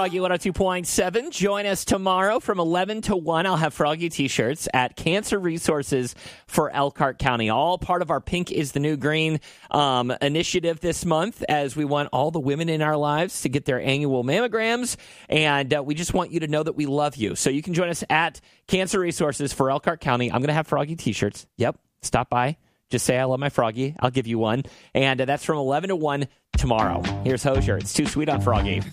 Froggy 102.7. Join us tomorrow from 11 to 1. I'll have Froggy t-shirts at Cancer Resources for Elkhart County. All part of our Pink is the New Green initiative this month, as we want all the women in our lives to get their annual mammograms. And we just want you to know that we love you. So you can join us at Cancer Resources for Elkhart County. I'm going to have Froggy t-shirts. Yep. Stop by. Just say I love my Froggy. I'll give you one. And that's from 11 to 1 tomorrow. Here's Hosier. It's Too Sweet on Froggy.